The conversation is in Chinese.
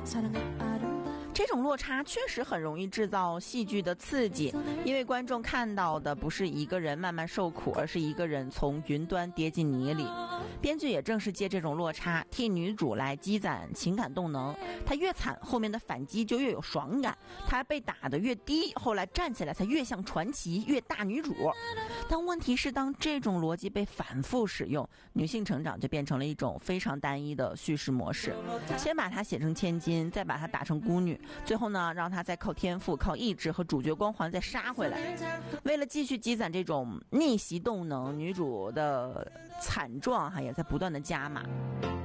这种落差确实很容易制造戏剧的刺激，因为观众看到的不是一个人慢慢受苦，而是一个人从云端跌进泥里。编剧也正是借这种落差替女主来积攒情感动能，她越惨后面的反击就越有爽感，她被打得越低，后来站起来才越像传奇，越大女主。但问题是，当这种逻辑被反复使用，女性成长就变成了一种非常单一的叙事模式，先把她写成千金，再把她打成孤女，最后呢让她再靠天赋靠意志和主角光环再杀回来。为了继续积攒这种逆袭动能，女主的惨状也在不断的加码。